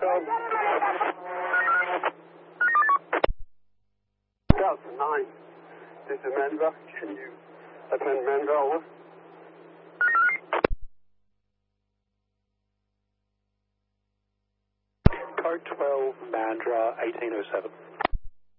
Delta 9. This is Manva. Can you attend Manva? Over. Code 12, Mandra 1807.